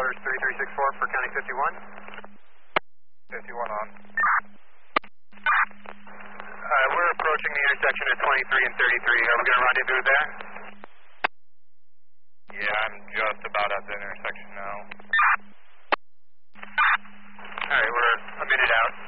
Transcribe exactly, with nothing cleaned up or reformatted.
Colors three three six four for County fifty-one. fifty-one on. Uh, we're approaching the intersection at twenty-three and thirty-three. Are we going to rendezvous there? Yeah, I'm just about at the intersection now. Alright, we're a minute out.